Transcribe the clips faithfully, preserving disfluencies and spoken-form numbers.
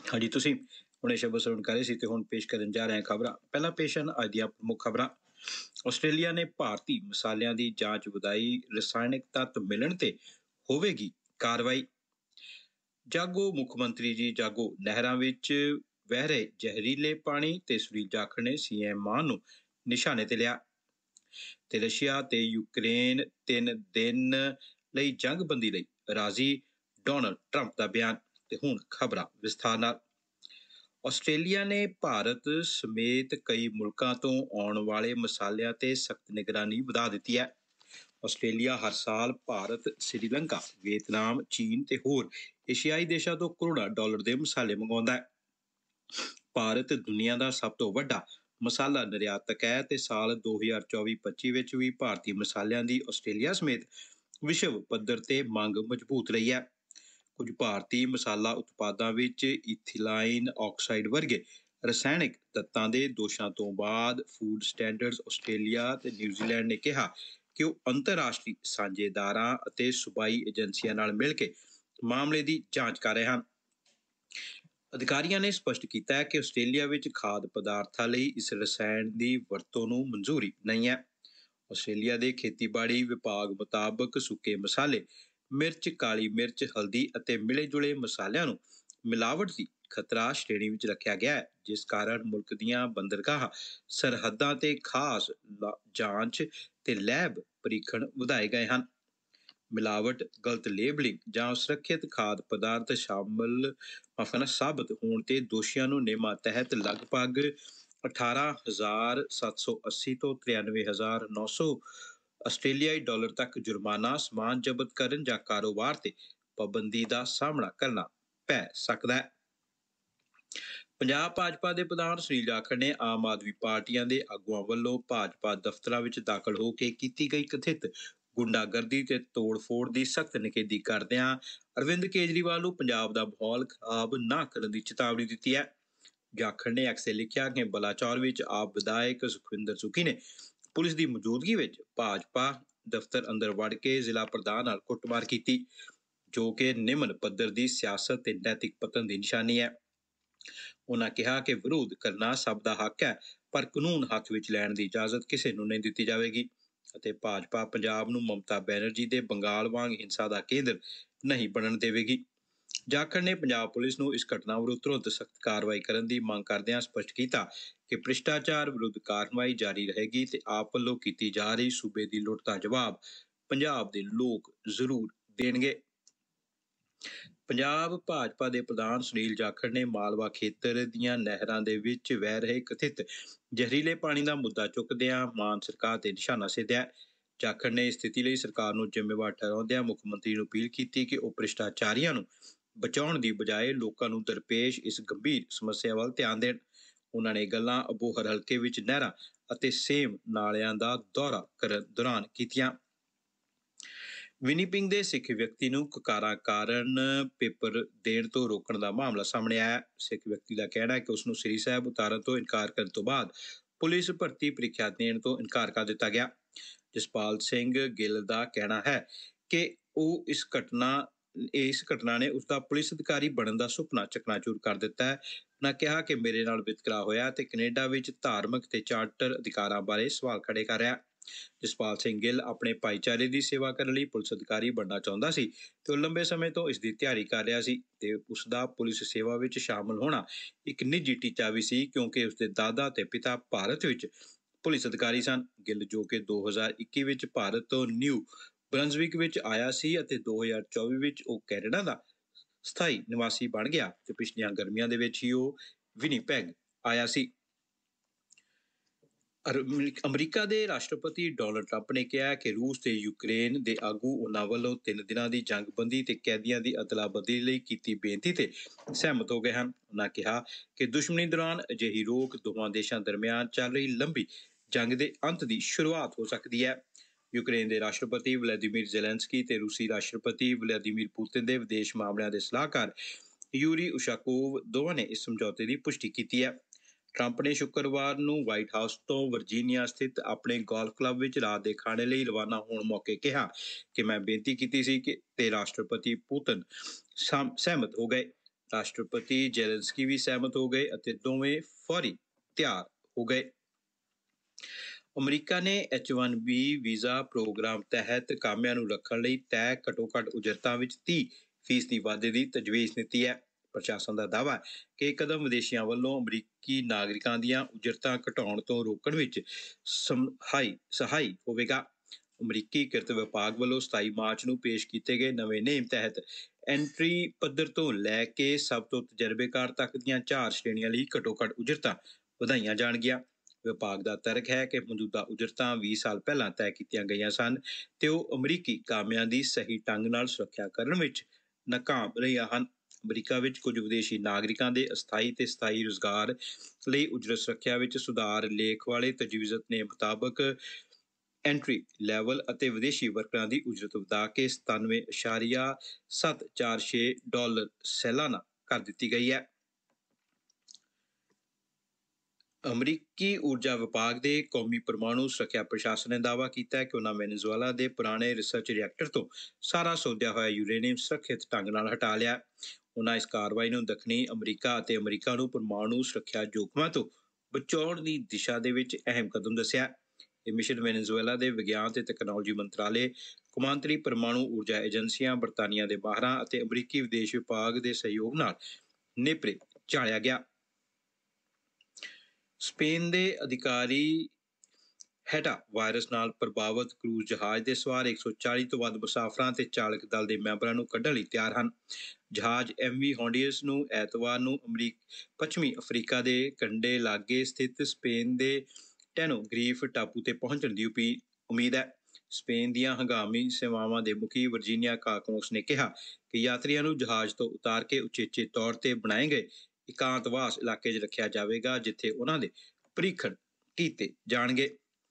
ਹਾਂਜੀ, ਤੁਸੀਂ ਹੁਣੇ ਸ਼ਬਦ ਸਰਵਣ ਕਰ ਰਹੇ ਸੀ ਤੇ ਹੁਣ ਪੇਸ਼ ਕਰਨ ਜਾ ਰਹੇ ਹਾਂ ਖਬਰਾਂ। ਪਹਿਲਾਂ ਪੇਸ਼ ਹਨ ਅੱਜ ਦੀਆਂ ਪ੍ਰਮੁੱਖ ਖਬਰਾਂ। ਆਸਟ੍ਰੇਲੀਆ ਨੇ ਭਾਰਤੀ ਮਸਾਲਿਆਂ ਦੀ ਜਾਂਚ ਵਧਾਈ, ਰਸਾਇਣਿਕ ਤੱਤ ਮਿਲਣ ਤੇ ਹੋਵੇਗੀ ਕਾਰਵਾਈ। ਜਾਗੋ ਮੁੱਖ ਮੰਤਰੀ ਜੀ ਜਾਗੋ, ਨਹਿਰਾਂ ਵਿੱਚ ਵਹਿ ਰਹੇ ਜ਼ਹਿਰੀਲੇ ਪਾਣੀ ਤੇ ਸੁਨੀਲ ਜਾਖੜ ਨੇ ਸੀਐਮ ਮਾਨ ਨੂੰ ਨਿਸ਼ਾਨੇ ਤੇ ਲਿਆ। ਤੇ ਰਸ਼ੀਆ ਤੇ ਯੂਕਰੇਨ ਤਿੰਨ ਦਿਨ ਲਈ ਜੰਗਬੰਦੀ ਲਈ ਰਾਜ਼ੀ, ਡੋਨਲਡ ਟਰੰਪ ਦਾ ਬਿਆਨ। ਤੇ ਹੁਣ ਖਬਰਾਂ ਵਿਸਥਾਰ ਨਾਲ। ਆਸਟ੍ਰੇਲੀਆ ਨੇ ਭਾਰਤ ਸਮੇਤ ਕਈ ਮੁਲਕਾਂ ਤੋਂ ਆਉਣ ਵਾਲੇ ਮਸਾਲਿਆਂ ਤੇ ਸਖਤ ਨਿਗਰਾਨੀ ਵਧਾ ਦਿੱਤੀ ਹੈ। ਆਸਟ੍ਰੇਲੀਆ ਹਰ ਸਾਲ ਭਾਰਤ, ਸ੍ਰੀਲੰਕਾ, ਵੀਅਤਨਾਮ, ਚੀਨ ਤੇ ਹੋਰ ਏਸ਼ੀਆਈ ਦੇਸ਼ਾਂ ਤੋਂ ਕਰੋੜਾਂ ਡਾਲਰ ਦੇ ਮਸਾਲੇ ਮੰਗਵਾਉਂਦਾ ਹੈ। ਭਾਰਤ ਦੁਨੀਆ ਦਾ ਸਭ ਤੋਂ ਵੱਡਾ ਮਸਾਲਾ ਨਿਰਯਾਤਕ ਹੈ ਤੇ ਸਾਲ ਦੋ ਹਜ਼ਾਰ ਚੌਵੀ ਪੱਚੀ ਵਿੱਚ ਵੀ ਭਾਰਤੀ ਮਸਾਲਿਆਂ ਦੀ ਆਸਟ੍ਰੇਲੀਆ ਸਮੇਤ ਵਿਸ਼ਵ ਪੱਧਰ ਤੇ ਮੰਗ ਮਜ਼ਬੂਤ ਰਹੀ ਹੈ। ਕੁਝ ਭਾਰਤੀ ਮਸਾਲਾ ਉਤਪਾਦਾਂ ਵਿੱਚ ਇਥੀਲਾਈਨ ਆਕਸਾਈਡ ਵਰਗੇ ਰਸਾਇਣਿਕ ਤੱਤਾਂ ਦੇ ਦੋਸ਼ਾਂ ਤੋਂ ਬਾਅਦ ਫੂਡ ਸਟੈਂਡਰਡਜ਼ ਆਸਟ੍ਰੇਲੀਆ ਤੇ ਨਿਊਜ਼ੀਲੈਂਡ ਨੇ ਕਿਹਾ ਕਿ ਉਹ ਅੰਤਰਰਾਸ਼ਟਰੀ ਸਾਂਝੇਦਾਰਾਂ ਅਤੇ ਸੂਬਾਈ ਏਜੰਸੀਆਂ ਨਾਲ ਮਿਲ ਕੇ ਮਾਮਲੇ ਦੀ ਜਾਂਚ ਕਰ ਰਹੇ ਹਨ। ਅਧਿਕਾਰੀਆਂ ਨੇ ਸਪਸ਼ਟ ਕੀਤਾ ਹੈ ਕਿ ਆਸਟ੍ਰੇਲੀਆ ਵਿੱਚ ਖਾਦ ਪਦਾਰਥਾਂ ਲਈ ਇਸ ਰਸਾਇਣ ਦੀ ਵਰਤੋਂ ਨੂੰ ਮਨਜ਼ੂਰੀ ਨਹੀਂ ਹੈ। ਆਸਟ੍ਰੇਲੀਆ ਦੇ ਖੇਤੀਬਾੜੀ ਵਿਭਾਗ ਮੁਤਾਬਕ ਸੁੱਕੇ ਮਸਾਲੇ, ਮਿਰਚ, ਕਾਲੀ ਮਿਰਚ, ਹਲਦੀ ਅਤੇ ਮਿਲੇ ਜੁਲੇ ਮਸਾਲਿਆਂ ਨੂੰ ਮਿਲਾਵਟ ਦੀ ਖਤਰਾ ਸ਼੍ਰੇਣੀ ਵਿੱਚ ਰੱਖਿਆ ਗਿਆ ਹੈ, ਜਿਸ ਕਾਰਨ ਮੁਲਕ ਦੀਆਂ ਬੰਦਰਗਾਹਾਂ, ਸਰਹੱਦਾਂ ਤੇ ਖਾਸ ਜਾਂਚ ਤੇ ਲੈਬ ਪਰੀਖਣ ਵਧਾਏ ਗਏ ਹਨ। ਮਿਲਾਵਟ, ਗਲਤ ਲੇਬਲਿੰਗ ਜਾਂ ਸੁਰੱਖਿਅਤ ਖਾਦ ਪਦਾਰਥ ਸ਼ਾਮਲ ਮਾਫਨਾ ਸਾਬਤ ਹੋਣ ਤੇ ਦੋਸ਼ੀਆਂ ਨੂੰ ਨਿਯਮਾਂ ਤਹਿਤ ਲਗਭਗ ਅਠਾਰਾਂ ਹਜ਼ਾਰ ਸੱਤ ਸੌ ਅੱਸੀ ਤੋਂ ਤਰਿਆਨਵੇਂ ਹਜ਼ਾਰ ਨੌ ਸੌ ਆਸਟ੍ਰੇਲੀਆਈ ਡਾਲਰ ਤੱਕ ਜੁਰਮਾਨਾ, ਸਮਾਨ ਜ਼ਬਤ ਕਰਨ ਜਾਂ ਕਾਰੋਬਾਰ ਤੇ ਪਾਬੰਦੀ ਦਾ ਸਾਹਮਣਾ ਕਰਨਾ ਪੈ ਸਕਦਾ ਹੈ। ਪੰਜਾਬ ਭਾਜਪਾ ਦੇ ਪ੍ਰਧਾਨ ਸੁਨੀਲ ਜਾਖੜ ਨੇ ਆਮ ਆਦਮੀ ਪਾਰਟੀਆਂ ਦੇ ਆਗੂਆਂ ਵੱਲੋਂ ਭਾਜਪਾ ਦਫ਼ਤਰਾਂ ਵਿੱਚ ਦਾਖਲ ਹੋ ਕੇ ਕੀਤੀ ਗਈ ਕਥਿਤ ਗੁੰਡਾਗਰਦੀ ਤੇ ਤੋੜ-ਫੋੜ ਦੀ ਸਖਤ ਨਿਖੇਧੀ ਕਰਦਿਆਂ ਅਰਵਿੰਦ ਕੇਜਰੀਵਾਲ ਨੂੰ ਪੰਜਾਬ ਦਾ ਮਾਹੌਲ ਖਰਾਬ ਨਾ ਕਰਨ ਦੀ ਚੇਤਾਵਨੀ ਦਿੱਤੀ ਹੈ। ਜਾਖੜ ਨੇ ਐਕਸ ਤੇ ਲਿਖਿਆ ਕਿ ਬਲਾਚੌਰ ਵਿੱਚ ਆਪ ਵਿਧਾਇਕ ਸੁਖਵਿੰਦਰ ਸੁੱਖੀ ਨੇ ਪੁਲਿਸ ਦੀ ਮੌਜੂਦਗੀ ਵਿੱਚ ਭਾਜਪਾ ਦਫ਼ਤਰ ਅੰਦਰ ਵੜ ਕੇ ਜ਼ਿਲ੍ਹਾ ਪ੍ਰਧਾਨ ਨਾਲ ਕੁੱਟਮਾਰ ਕੀਤੀ, ਜੋ ਕਿ ਨਿਮਨ ਪੱਧਰ ਦੀ ਸਿਆਸਤ ਤੇ ਨੈਤਿਕ ਪਤਨ ਦੀ ਨਿਸ਼ਾਨੀ ਹੈ। ਉਨ੍ਹਾਂ ਕਿਹਾ ਕਿ ਵਿਰੋਧ ਕਰਨਾ ਸਭ ਦਾ ਹੱਕ ਹੈ, ਪਰ ਕਾਨੂੰਨ ਹੱਥ ਵਿੱਚ ਲੈਣ ਦੀ ਇਜਾਜ਼ਤ ਕਿਸੇ ਨੂੰ ਨਹੀਂ ਦਿੱਤੀ ਜਾਵੇਗੀ ਅਤੇ ਭਾਜਪਾ ਪੰਜਾਬ ਨੂੰ ਮਮਤਾ ਬੈਨਰਜੀ ਦੇ ਬੰਗਾਲ ਵਾਂਗ ਹਿੰਸਾ ਦਾ ਕੇਂਦਰ ਨਹੀਂ ਬਣਨ ਦੇਵੇਗੀ। ਜਾਖੜ ਨੇ ਪੰਜਾਬ ਪੁਲਿਸ ਨੂੰ ਇਸ ਘਟਨਾ ਵਿਰੁੱਧ ਤੁਰੰਤ ਸਖਤ ਕਾਰਵਾਈ ਕਰਨ ਦੀ ਮੰਗ ਕਰਦਿਆਂ ਸਪਸ਼ਟ ਕੀਤਾ ਕਿ ਭ੍ਰਿਸ਼ਟਾਚਾਰ ਵਿਰੁੱਧ ਕਾਰਵਾਈ ਜਾਰੀ ਰਹੇਗੀ ਤੇ ਆਪ ਵੱਲੋਂ ਕੀਤੀ ਜਾ ਰਹੀ ਸੂਬੇ ਦੀ ਲੁੱਟ ਦਾ ਜਵਾਬ ਪੰਜਾਬ ਦੇ ਲੋਕ ਜ਼ਰੂਰ ਦੇਣਗੇ। ਪੰਜਾਬ ਭਾਜਪਾ ਦੇ ਪ੍ਰਧਾਨ ਸੁਨੀਲ ਜਾਖੜ ਨੇ ਮਾਲਵਾ ਖੇਤਰ ਦੀਆਂ ਨਹਿਰਾਂ ਦੇ ਵਿੱਚ ਵਹਿ ਰਹੇ ਕਥਿਤ ਜ਼ਹਿਰੀਲੇ ਪਾਣੀ ਦਾ ਮੁੱਦਾ ਚੁੱਕਦਿਆਂ ਮਾਨ ਸਰਕਾਰ ਤੇ ਨਿਸ਼ਾਨਾ ਸਾਧਿਆ। ਜਾਖੜ ਨੇ ਸਥਿਤੀ ਲਈ ਸਰਕਾਰ ਨੂੰ ਜ਼ਿੰਮੇਵਾਰ ਠਹਿਰਾਉਂਦਿਆਂ ਮੁੱਖ ਮੰਤਰੀ ਨੂੰ ਅਪੀਲ ਕੀਤੀ ਕਿ ਉਹ ਭ੍ਰਿਸ਼ਟਾਚਾਰੀਆਂ ਨੂੰ ਬਚਾਉਣ ਦੀ ਬਜਾਏ ਲੋਕਾਂ ਨੂੰ ਦਰਪੇਸ਼ ਇਸ ਗੰਭੀਰ ਸਮੱਸਿਆ ਵੱਲ ਧਿਆਨ ਦੇਣ। ਉਹਨਾਂ ਨੇ ਗੱਲਾਂ ਅਬੋਹਰ ਹਲਕੇ ਵਿੱਚ ਨਹਿਰਾਂ ਅਤੇ ਸੇਮ ਨਾਲਿਆਂ ਦਾ ਦੌਰਾ ਕਰਨ ਦੌਰਾਨ ਕੀਤੀਆਂ। ਵਿਨੀਪਿੰਗ ਦੇ ਸਿੱਖ ਵਿਅਕਤੀ ਨੂੰ ਕਕਾਰਾਂ ਕਾਰਨ ਪੇਪਰ ਦੇਣ ਤੋਂ ਰੋਕਣ ਦਾ ਮਾਮਲਾ ਸਾਹਮਣੇ ਆਇਆ। ਸਿੱਖ ਵਿਅਕਤੀ ਦਾ ਕਹਿਣਾ ਹੈ ਕਿ ਉਸ ਨੂੰ ਸ੍ਰੀ ਸਾਹਿਬ ਉਤਾਰਨ ਤੋਂ ਇਨਕਾਰ ਕਰਨ ਤੋਂ ਬਾਅਦ ਪੁਲਿਸ ਭਰਤੀ ਪ੍ਰੀਖਿਆ ਦੇਣ ਤੋਂ ਇਨਕਾਰ ਕਰ ਦਿੱਤਾ ਗਿਆ। ਜਸਪਾਲ ਸਿੰਘ ਗਿੱਲ ਦਾ ਕਹਿਣਾ ਹੈ ਕਿ ਉਹ ਇਸ ਘਟਨਾ ਇਸ ਘਟਨਾ ਨੇ ਉਸਦਾ ਪੁਲਿਸ ਅਧਿਕਾਰੀ ਬਣਨ ਦਾ ਸੁਪਨਾ ਚਕਨਾਚੂਰ ਕਰ ਦਿੱਤਾ ਹੈ। ਉਨ੍ਹਾਂ ਕਿਹਾ ਕਿ ਮੇਰੇ ਨਾਲ ਵਿਤਕਰਾ ਹੋਇਆ ਤੇ ਕੈਨੇਡਾ ਵਿੱਚ ਧਾਰਮਿਕ ਤੇ ਚਾਰਟਰ ਅਧਿਕਾਰਾਂ ਬਾਰੇ ਸਵਾਲ ਖੜੇ ਕਰ ਰਿਹਾ। ਜਸਪਾਲ ਸਿੰਘ ਗਿੱਲ ਆਪਣੇ ਭਾਈਚਾਰੇ ਦੀ ਸੇਵਾ ਕਰਨ ਲਈ ਪੁਲਿਸ ਅਧਿਕਾਰੀ ਬਣਨਾ ਚਾਹੁੰਦਾ ਸੀ ਤੇ ਉਹ ਲੰਬੇ ਸਮੇਂ ਤੋਂ ਇਸ ਦੀ ਤਿਆਰੀ ਕਰ ਰਿਹਾ ਸੀ ਤੇ ਉਸ ਦਾ ਪੁਲਿਸ ਸੇਵਾ ਵਿੱਚ ਸ਼ਾਮਲ ਹੋਣਾ ਇੱਕ ਨਿੱਜੀ ਟੀਚਾ ਵੀ ਸੀ, ਕਿਉਂਕਿ ਉਸਦੇ ਦਾਦਾ ਤੇ ਪਿਤਾ ਭਾਰਤ ਵਿੱਚ ਪੁਲਿਸ ਅਧਿਕਾਰੀ ਸਨ। ਗਿੱਲ, ਜੋ ਕਿ ਦੋ ਹਜ਼ਾਰ ਇੱਕੀ ਵਿੱਚ ਭਾਰਤ ਤੋਂ ਨਿਊ ਬਰੰਜ਼ਵਿਕ ਵਿੱਚ ਆਇਆ ਸੀ ਅਤੇ ਦੋ ਹਜ਼ਾਰ ਚੌਵੀ ਵਿੱਚ ਉਹ ਕੈਨੇਡਾ ਦਾ ਸਥਾਈ ਨਿਵਾਸੀ ਬਣ ਗਿਆ ਤੇ ਪਿਛਲੀਆਂ ਗਰਮੀਆਂ ਦੇ ਵਿੱਚ ਹੀ ਉਹ ਵਿਨੀਪੈਗ ਆਇਆ ਸੀ। ਅਮਰੀਕਾ ਦੇ ਰਾਸ਼ਟਰਪਤੀ ਡੋਨਲਡ ਟਰੰਪ ਨੇ ਕਿਹਾ ਕਿ ਰੂਸ ਤੇ ਯੂਕਰੇਨ ਦੇ ਆਗੂ ਉਨ੍ਹਾਂ ਵੱਲੋਂ ਤਿੰਨ ਦਿਨਾਂ ਦੀ ਜੰਗਬੰਦੀ ਤੇ ਕੈਦੀਆਂ ਦੀ ਅਦਲਾ ਬਦਲੀ ਲਈ ਕੀਤੀ ਬੇਨਤੀ ਤੇ ਸਹਿਮਤ ਹੋ ਗਏ ਹਨ। ਉਨ੍ਹਾਂ ਕਿਹਾ ਕਿ ਦੁਸ਼ਮਣੀ ਦੌਰਾਨ ਅਜਿਹੀ ਰੋਕ ਦੋਵਾਂ ਦੇਸ਼ਾਂ ਦਰਮਿਆਨ ਚੱਲ ਰਹੀ ਲੰਬੀ ਜੰਗ ਦੇ ਅੰਤ ਦੀ ਸ਼ੁਰੂਆਤ ਹੋ ਸਕਦੀ ਹੈ। ਯੂਕਰੇਨ ਦੇ ਰਾਸ਼ਟਰਪਤੀ ਵਲਾਦੀਮੀਰ ਜ਼ੈਲੈਂਸਕੀ ਤੇ ਰੂਸੀ ਰਾਸ਼ਟਰਪਤੀ ਵਲਾਦੀਮੀਰ ਪੁਤਿਨ ਦੇ ਵਿਦੇਸ਼ ਮਾਮਲਿਆਂ ਦੇ ਸਲਾਹਕਾਰ ਯੂਰੀ ਉਸ਼ਾਕੋਵ ਦੋਵਾਂ ਨੇ ਇਸ ਸਮਝੌਤੇ ਦੀ ਪੁਸ਼ਟੀ ਕੀਤੀ ਹੈ। ਟਰੰਪ ਨੇ ਸ਼ੁੱਕਰਵਾਰ ਨੂੰ ਵਾਈਟ ਹਾਊਸ ਤੋਂ ਵਰਜੀਨੀਆ ਸਥਿਤ ਆਪਣੇ ਗੋਲਫ ਕਲੱਬ ਵਿੱਚ ਰਾਤ ਦੇ ਖਾਣੇ ਲਈ ਰਵਾਨਾ ਹੋਣ ਮੌਕੇ ਕਿਹਾ ਕਿ ਮੈਂ ਬੇਨਤੀ ਕੀਤੀ ਸੀ ਕਿ ਤੇ ਰਾਸ਼ਟਰਪਤੀ ਪੁਤਿਨ ਸਹਿਮਤ ਹੋ ਗਏ। ਰਾਸ਼ਟਰਪਤੀ ਜ਼ੈਲੈਂਸਕੀ ਵੀ ਸਹਿਮਤ ਹੋ ਗਏ ਅਤੇ ਦੋਵੇਂ ਫੌਰੀ ਤਿਆਰ ਹੋ ਗਏ। ਅਮਰੀਕਾ ਨੇ H one B visa programme ਤਹਿਤ ਕਾਮਿਆਂ ਨੂੰ ਰੱਖਣ ਲਈ ਤੈਅ ਘੱਟੋ-ਘੱਟ ਉਜਰਤਾਂ ਵਿੱਚ ਤੀਹ ਫੀਸਦੀ ਵਾਧੇ ਦੀ ਤਜਵੀਜ਼ ਦਿੱਤੀ ਹੈ। ਪ੍ਰਸ਼ਾਸਨ ਦਾ ਦਾਅਵਾ ਹੈ ਕਿ ਇਹ ਕਦਮ ਵਿਦੇਸ਼ੀਆਂ ਵੱਲੋਂ ਅਮਰੀਕੀ ਨਾਗਰਿਕਾਂ ਦੀਆਂ ਉਜਰਤਾਂ ਘਟਾਉਣ ਤੋਂ ਰੋਕਣ ਵਿੱਚ ਸਹਾਈ ਸਹਾਈ ਹੋਵੇਗਾ। ਅਮਰੀਕੀ ਕਿਰਤ ਵਿਭਾਗ ਵੱਲੋਂ ਸਤਾਈ ਮਾਰਚ ਨੂੰ ਪੇਸ਼ ਕੀਤੇ ਗਏ ਨਵੇਂ ਨੇਮ ਤਹਿਤ ਐਂਟਰੀ ਪੱਧਰ ਤੋਂ ਲੈ ਕੇ ਸਭ ਤੋਂ ਤਜਰਬੇਕਾਰ ਤੱਕ ਦੀਆਂ ਚਾਰ ਸ਼੍ਰੇਣੀਆਂ ਲਈ ਘੱਟੋ-ਘੱਟ ਉਜਰਤਾਂ ਵਧਾਈਆਂ ਜਾਣਗੀਆਂ। ਵਿਭਾਗ ਦਾ ਤਰਕ ਹੈ ਕਿ ਮੌਜੂਦਾ ਉਜਰਤਾਂ ਵੀਹ ਸਾਲ ਪਹਿਲਾਂ ਤੈਅ ਕੀਤੀਆਂ ਗਈਆਂ ਸਨ ਤੇ ਉਹ ਅਮਰੀਕੀ ਕਾਮਿਆਂ ਦੀ ਸਹੀ ਢੰਗ ਨਾਲ ਸੁਰੱਖਿਆ ਕਰਨ ਵਿੱਚ ਨਾਕਾਮ ਰਹੀਆਂ ਹਨ। ਅਮਰੀਕਾ ਵਿੱਚ ਕੁਝ ਵਿਦੇਸ਼ੀ ਨਾਗਰਿਕਾਂ ਦੇ ਅਸਥਾਈ ਤੇ ਸਥਾਈ ਰੁਜ਼ਗਾਰ ਲਈ ਉਜਰਤ ਸੁਰੱਖਿਆ ਵਿੱਚ ਸੁਧਾਰ ਲੇਖ ਵਾਲੇ ਤਜਵੀਜ਼ਤ ਨੇ ਮੁਤਾਬਕ ਐਂਟਰੀ ਲੈਵਲ ਅਤੇ ਵਿਦੇਸ਼ੀ ਵਰਕਰਾਂ ਦੀ ਉਜਰਤ ਵਧਾ ਕੇ ਸਤਾਨਵੇਂ ਇਸ਼ਾਰੀਆ ਸੱਤ ਚਾਰ ਛੇ ਡਾਲਰ ਸਾਲਾਨਾ ਕਰ ਦਿੱਤੀ ਗਈ ਹੈ। ਅਮਰੀਕੀ ਊਰਜਾ ਵਿਭਾਗ ਦੇ ਕੌਮੀ ਪਰਮਾਣੂ ਸੁਰੱਖਿਆ ਪ੍ਰਸ਼ਾਸਨ ਨੇ ਦਾਅਵਾ ਕੀਤਾ ਹੈ ਕਿ ਉਨ੍ਹਾਂ ਵੈਨੇਜ਼ੁਏਲਾ ਦੇ ਪੁਰਾਣੇ ਰਿਸਰਚ ਰਿਐਕਟਰ ਤੋਂ ਸਾਰਾ ਸੋਧਿਆ ਹੋਇਆ ਯੂਰੇਨੀਅਮ ਸੁਰੱਖਿਅਤ ਢੰਗ ਨਾਲ ਹਟਾ ਲਿਆ। ਉਨ੍ਹਾਂ ਇਸ ਕਾਰਵਾਈ ਨੂੰ ਦੱਖਣੀ ਅਮਰੀਕਾ ਅਤੇ ਅਮਰੀਕਾ ਨੂੰ ਪਰਮਾਣੂ ਸੁਰੱਖਿਆ ਜੋਖਮਾਂ ਤੋਂ ਬਚਾਉਣ ਦੀ ਦਿਸ਼ਾ ਦੇ ਵਿੱਚ ਅਹਿਮ ਕਦਮ ਦੱਸਿਆ। ਇਹ ਮਿਸ਼ਨ ਵੈਨੇਜ਼ੁਏਲਾ ਦੇ ਵਿਗਿਆਨ ਤੇ ਤਕਨਾਲੋਜੀ ਮੰਤਰਾਲੇ, ਕੌਮਾਂਤਰੀ ਪਰਮਾਣੂ ਊਰਜਾ ਏਜੰਸੀਆਂ, ਬਰਤਾਨੀਆ ਦੇ ਮਾਹਰਾਂ ਅਤੇ ਅਮਰੀਕੀ ਵਿਦੇਸ਼ ਵਿਭਾਗ ਦੇ ਸਹਿਯੋਗ ਨਾਲ ਨੇਪਰੇ ਚਾੜਿਆ ਗਿਆ। ਸਪੇਨ ਦੇ ਅਧਿਕਾਰੀ ਹੈਟਾ ਵਾਇਰਸ ਨਾਲ ਪ੍ਰਭਾਵਿਤ ਕਰੂਜ਼ ਜਹਾਜ਼ ਦੇ ਸਵਾਰ ਇੱਕ ਸੌ ਚਾਲੀ ਤੋਂ ਵੱਧ ਮੁਸਾਫਰਾਂ ਤੇ ਚਾਲਕ ਦਲ ਦੇ ਮੈਂਬਰਾਂ ਨੂੰ ਕੱਢਣ ਲਈ ਤਿਆਰ ਹਨ। ਜਹਾਜ਼ ਐਮ ਵੀ ਹੌਂਡੀਅਸ ਨੂੰ ਐਤਵਾਰ ਨੂੰ ਅਮਰੀਕ ਪੱਛਮੀ ਅਫਰੀਕਾ ਦੇ ਕੰਢੇ ਲਾਗੇ ਸਥਿਤ ਸਪੇਨ ਦੇ ਟੈਨੋਗਰੀਫ ਟਾਪੂ ਤੇ ਪਹੁੰਚਣ ਦੀ ਉਮੀਦ ਹੈ। ਸਪੇਨ ਦੀਆਂ ਹੰਗਾਮੀ ਸੇਵਾਵਾਂ ਦੇ ਮੁਖੀ ਵਰਜੀਨੀਆ ਕਾਕੋਸ ਨੇ ਕਿਹਾ ਕਿ ਯਾਤਰੀਆਂ ਨੂੰ ਜਹਾਜ਼ ਤੋਂ ਉਤਾਰ ਕੇ ਉਚੇਚੇ ਤੌਰ ਤੇ ਬਣਾਏ ਗਏ ਇਕਾਂਤਵਾਸ ਇਲਾਕੇ 'ਚ ਰੱਖਿਆ ਜਾਵੇਗਾ, ਜਿੱਥੇ ਉਹਨਾਂ ਦੇ ਪਰੀਖਣ ਕੀਤੇ ਜਾਣਗੇ।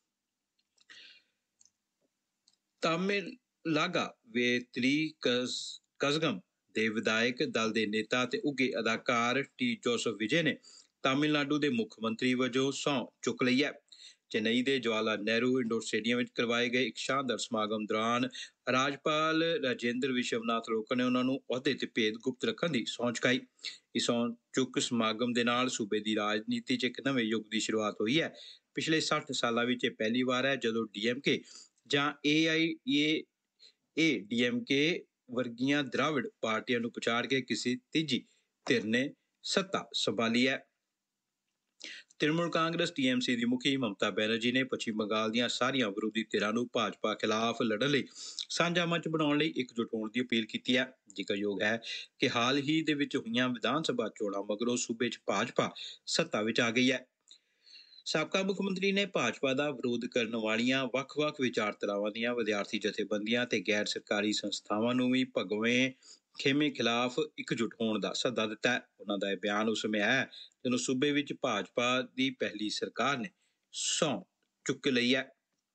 ਤਾਮਿਲਨਾਗਾ ਵੇਤਰੀਕਜ਼ਗਮ ਦੇ ਵਿਧਾਇਕ ਦਲ ਦੇ ਨੇਤਾ ਅਤੇ ਉੱਘੇ ਅਦਾਕਾਰ ਟੀ ਜੋਸਫ ਵਿਜੇ ਨੇ ਤਾਮਿਲਨਾਡੂ ਦੇ ਮੁੱਖ ਮੰਤਰੀ ਵਜੋਂ ਸਹੁੰ ਚੁੱਕ ਲਈ ਹੈ। ਚੇਨਈ ਦੇ ਜਵਾਹਰ ਨਹਿਰੂ ਇੰਡੋਰ ਸਟੇਡੀਅਮ ਵਿੱਚ ਕਰਵਾਏ ਗਏ ਇੱਕ ਸ਼ਾਨਦਾਰ ਸਮਾਗਮ ਦੌਰਾਨ ਰਾਜਪਾਲ ਰਾਜੇਂਦਰ ਵਿਸ਼ਵਨਾਥ ਰੋਕਰ ਨੇ ਉਹਨਾਂ ਨੂੰ ਅਹੁਦੇ ਤੇ ਭੇਦ ਗੁਪਤ ਰੱਖਣ ਦੀ ਸਹੁੰ ਚੁਕਾਈ। ਇਸ ਸਹੁੰ ਚੁੱਕ ਸਮਾਗਮ ਦੇ ਨਾਲ ਸੂਬੇ ਦੀ ਰਾਜਨੀਤੀ 'ਚ ਇੱਕ ਨਵੇਂ ਯੁੱਗ ਦੀ ਸ਼ੁਰੂਆਤ ਹੋਈ ਹੈ। ਪਿਛਲੇ ਸੱਠ ਸਾਲਾਂ ਵਿੱਚ ਇਹ ਪਹਿਲੀ ਵਾਰ ਹੈ ਜਦੋਂ ਡੀ ਐਮ ਕੇ ਜਾਂ ਏ ਆਈ ਏ ਡੀ ਐਮ ਕੇ ਵਰਗੀਆਂ ਦਰਾਵਿੜ ਪਾਰਟੀਆਂ ਨੂੰ ਪਛਾੜ ਕੇ ਕਿਸੇ ਤੀਜੀ ਧਿਰ ਨੇ ਸੱਤਾ ਸੰਭਾਲੀ ਹੈ। Trinamool Congress T M C ਦੀ ਮੁਖੀ ਮਮਤਾ ਬੈਨਰਜੀ ਨੇ ਪੱਛਮੀ ਬੰਗਾਲ ਦੀਆਂ ਸਾਰੀਆਂ ਵਿਰੋਧੀ ਧਿਰਾਂ ਨੂੰ ਭਾਜਪਾ ਖਿਲਾਫ ਲੜਨ ਲਈ ਸਾਂਝਾ ਮੰਚ ਬਣਾਉਣ ਲਈ ਇਕਜੁੱਟ ਹੋਣ ਦੀ ਅਪੀਲ ਕੀਤੀ ਹੈ। ਜ਼ਿਕਰਯੋਗ ਹੈ ਕਿ ਹਾਲ ਹੀ ਦੇ ਵਿੱਚ ਹੋਈਆਂ ਵਿਧਾਨ ਸਭਾ ਚੋਣਾਂ ਮਗਰੋਂ ਸੂਬੇ 'ਚ ਭਾਜਪਾ ਸੱਤਾ ਵਿੱਚ ਆ ਗਈ ਹੈ। ਸਾਬਕਾ ਮੁੱਖ ਮੰਤਰੀ ਨੇ ਭਾਜਪਾ ਦਾ ਵਿਰੋਧ ਕਰਨ ਵਾਲੀਆਂ ਵੱਖ-ਵੱਖ ਵਿਚਾਰਧਾਰਾਵਾਂ ਦੀਆਂ ਵਿਦਿਆਰਥੀ ਜਥੇਬੰਦੀਆਂ ਤੇ ਗੈਰ ਸਰਕਾਰੀ ਸੰਸਥਾਵਾਂ ਨੂੰ ਵੀ ਭਗਵੇਂ ਖੇਮੇ ਖਿਲਾਫ ਇਕਜੁੱਟ ਹੋਣ ਦਾ ਸੱਦਾ ਦਿੱਤਾ ਹੈ। ਉਹਨਾਂ ਦਾ ਇਹ ਬਿਆਨ ਉਸ ਸਮੇਂ ਹੈ ਜਦੋਂ ਸੂਬੇ ਵਿੱਚ ਭਾਜਪਾ ਦੀ ਪਹਿਲੀ ਸਰਕਾਰ ਨੇ ਸਹੁੰ ਚੁੱਕ ਲਈ ਹੈ।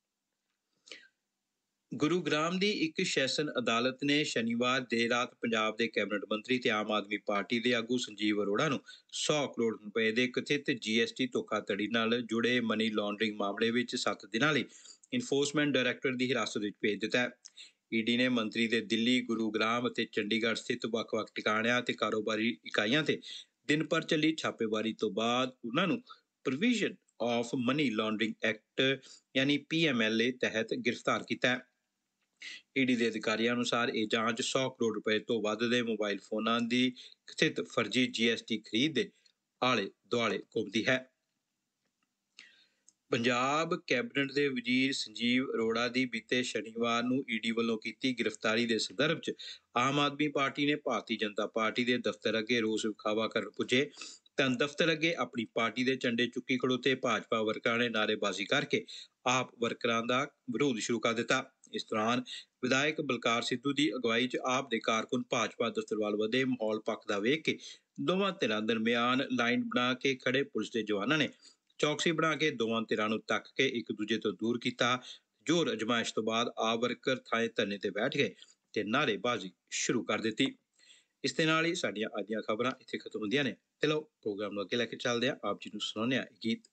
ਗੁਰੂਗ੍ਰਾਮ ਦੀ ਇੱਕ ਸੈਸ਼ਨ ਅਦਾਲਤ ਨੇ ਸ਼ਨੀਵਾਰ ਦੇਰ ਰਾਤ ਪੰਜਾਬ ਦੇ ਕੈਬਨਿਟ ਮੰਤਰੀ ਤੇ ਆਮ ਆਦਮੀ ਪਾਰਟੀ ਦੇ ਆਗੂ ਸੰਜੀਵ ਅਰੋੜਾ ਨੂੰ ਸੌ ਕਰੋੜ ਰੁਪਏ ਦੇ ਕਥਿਤ ਜੀ ਐਸ ਟੀ ਧੋਖਾਧੜੀ ਨਾਲ ਜੁੜੇ ਮਨੀ ਲਾਂਡਰਿੰਗ ਮਾਮਲੇ ਵਿੱਚ ਸੱਤ ਦਿਨਾਂ ਲਈ ਇਨਫੋਰਸਮੈਂਟ ਡਾਇਰੈਕਟਰ ਦੀ ਹਿਰਾਸਤ ਵਿੱਚ ਭੇਜ ਦਿੱਤਾ ਹੈ। ਈ ਡੀ ਨੇ ਮੰਤਰੀ ਦੇ ਦਿੱਲੀ, ਗੁਰੂਗ੍ਰਾਮ ਅਤੇ ਚੰਡੀਗੜ੍ਹ ਸਥਿਤ ਵੱਖ-ਵੱਖ ਟਿਕਾਣਿਆਂ ਤੇ ਕਾਰੋਬਾਰੀ ਇਕਾਈਆਂ ਤੇ ਦਿਨ ਭਰ ਚੱਲੀ ਛਾਪੇਮਾਰੀ ਤੋਂ ਬਾਅਦ ਉਹਨਾਂ ਨੂੰ provision of money laundering act ਯਾਨੀ ਪੀ ਐਮ ਐਲ ਏ ਤਹਿਤ ਗ੍ਰਿਫਤਾਰ ਕੀਤਾ ਹੈ। ਈ ਡੀ ਦੇ ਅਧਿਕਾਰੀਆਂ ਅਨੁਸਾਰ ਇਹ ਜਾਂਚ ਸੌ ਕਰੋੜ ਰੁਪਏ ਤੋਂ ਵੱਧ ਦੇ ਮੋਬਾਈਲ ਫੋਨਾਂ ਦੀ ਕਥਿਤ ਫਰਜ਼ੀ ਜੀ ਐਸ ਟੀ ਖਰੀਦ ਦੇ ਆਲੇ ਦੁਆਲੇ ਘੁੰਮਦੀ ਹੈ। ਪੰਜਾਬ ਕੈਬਨਿਟ ਦੇ ਵਜ਼ੀਰ ਸੰਜੀਵ ਅਰੋੜਾ ਦੀ ਬੀਤੇ ਸ਼ਨੀਵਾਰ ਨੂੰ ਈ ਡੀ ਵੱਲੋਂ ਕੀਤੀ ਗ੍ਰਿਫਤਾਰੀ ਦੇ ਸੰਦਰਭ 'ਚ ਆਮ ਆਦਮੀ ਪਾਰਟੀ ਨੇ ਭਾਰਤੀ ਜਨਤਾ ਪਾਰਟੀ ਦੇ ਦਫ਼ਤਰ ਅੱਗੇ ਰੋਸ ਵਿਖਾਵਾ ਕਰਨ ਪੁੱਜੇ ਤਾਂ ਦਫ਼ਤਰ ਅੱਗੇ ਆਪਣੀ ਪਾਰਟੀ ਦੇ ਝੰਡੇ ਚੁੱਕੀ ਖੜੋਤੇ ਭਾਜਪਾ ਵਰਕਰਾਂ ਨੇ ਨਾਅਰੇਬਾਜ਼ੀ ਕਰਕੇ ਆਪ ਵਰਕਰਾਂ ਦਾ ਵਿਰੋਧ ਸ਼ੁਰੂ ਕਰ ਦਿੱਤਾ। ਇਸ ਦੌਰਾਨ ਵਿਧਾਇਕ ਬਲਕਾਰ ਸਿੱਧੂ ਦੀ ਅਗਵਾਈ 'ਚ ਆਪ ਦੇ ਕਾਰਕੁਨ ਭਾਜਪਾ ਦਫ਼ਤਰ ਵੱਲ ਵਧੇ। ਮਾਹੌਲ ਭਖਦਾ ਵੇਖ ਕੇ ਦੋਵਾਂ ਧਿਰਾਂ ਦਰਮਿਆਨ ਲਾਈਨ ਬਣਾ ਕੇ ਖੜੇ ਪੁਲਿਸ ਦੇ ਜਵਾਨਾਂ ਨੇ ਚੌਕਸੀ ਬਣਾ ਕੇ ਦੋਵਾਂ ਧਿਰਾਂ ਨੂੰ ਤੱਕ ਕੇ ਇੱਕ ਦੂਜੇ ਤੋਂ ਦੂਰ ਕੀਤਾ। ਜ਼ੋਰ ਅਜਮਾਇਸ਼ ਤੋਂ ਬਾਅਦ ਆਪ ਵਰਕਰ ਥਾਂ ਧਰਨੇ ਤੇ ਬੈਠ ਗਏ ਤੇ ਨਾਅਰੇਬਾਜ਼ੀ ਸ਼ੁਰੂ ਕਰ ਦਿੱਤੀ। ਇਸ ਦੇ ਨਾਲ ਹੀ ਸਾਡੀਆਂ ਅੱਜ ਦੀਆਂ ਖਬਰਾਂ ਇੱਥੇ ਖਤਮ ਹੁੰਦੀਆਂ ਨੇ। ਤੇ ਲਓ ਪ੍ਰੋਗਰਾਮ ਨੂੰ ਅੱਗੇ ਲੈ ਕੇ ਚੱਲਦੇ ਹਾਂ, ਆਪ ਜੀ ਨੂੰ ਸੁਣਾਉਂਦੇ ਹਾਂ ਗੀਤ।